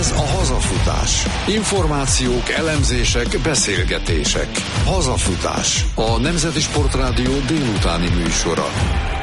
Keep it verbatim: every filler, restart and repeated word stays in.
Ez a Hazafutás. Információk, elemzések, beszélgetések. Hazafutás. A Nemzeti Sportrádió délutáni műsora.